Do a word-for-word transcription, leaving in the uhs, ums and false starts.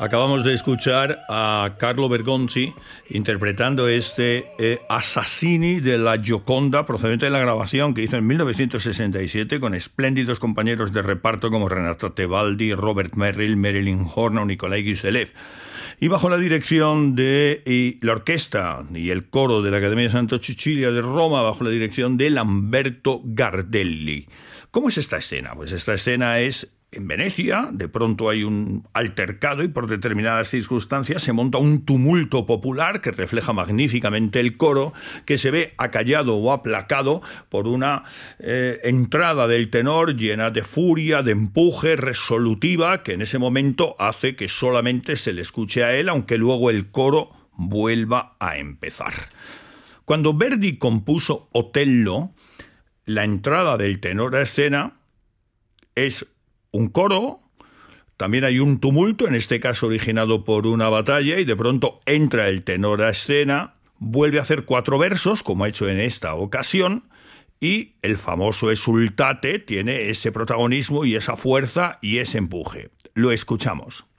Acabamos de escuchar a Carlo Bergonzi interpretando este eh, Assassini de la Gioconda, procedente de la grabación que hizo en mil novecientos sesenta y siete con espléndidos compañeros de reparto como Renato Tebaldi, Robert Merrill, Marilyn Horne o Nikolai Guselev. Y bajo la dirección de y la orquesta y el coro de la Academia de Santa Cecilia de Roma, bajo la dirección de Lamberto Gardelli. ¿Cómo es esta escena? Pues esta escena es en Venecia, de pronto hay un altercado y por determinadas circunstancias se monta un tumulto popular que refleja magníficamente el coro, que se ve acallado o aplacado por una eh, entrada del tenor llena de furia, de empuje, resolutiva, que en ese momento hace que solamente se le escuche a él, aunque luego el coro vuelva a empezar. Cuando Verdi compuso Otello, la entrada del tenor a escena es un coro, también hay un tumulto, en este caso originado por una batalla, y de pronto entra el tenor a escena, vuelve a hacer cuatro versos, como ha hecho en esta ocasión, y el famoso esultate tiene ese protagonismo y esa fuerza y ese empuje. Lo escuchamos.